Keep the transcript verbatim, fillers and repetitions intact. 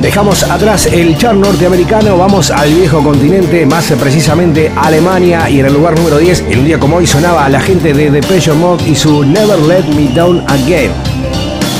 Dejamos atrás el chart norteamericano, vamos al viejo continente, más precisamente Alemania, y en el lugar número diez, en un día como hoy sonaba a la gente de Depeche Mode y su Never Let Me Down Again.